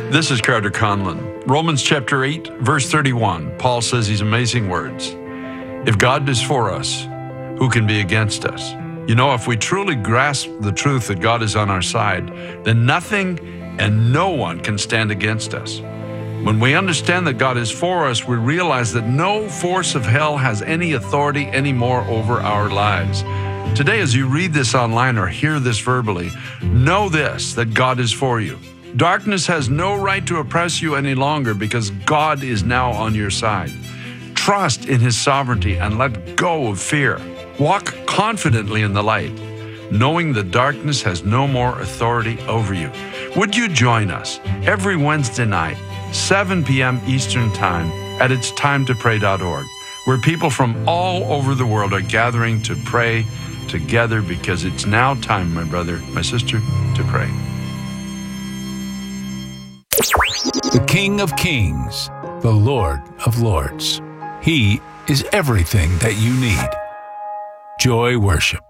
This is Carter Conlon. Romans chapter 8, verse 31. Paul says these amazing words. If God is for us, who can be against us? You know, if we truly grasp the truth that God is on our side, then nothing and no one can stand against us. When we understand that God is for us, we realize that no force of hell has any authority anymore over our lives. Today, as you read this online or hear this verbally, know this, that God is for you. Darkness has no right to oppress you any longer because God is now on your side. Trust in His sovereignty and let go of fear. Walk confidently in the light, knowing that darkness has no more authority over you. Would you join us every Wednesday night, 7 p.m. Eastern Time at itstimetopray.org, where people from all over the world are gathering to pray together because it's now time, my brother, my sister, to pray. The King of Kings, the Lord of Lords. He is everything that you need. Joy Worship.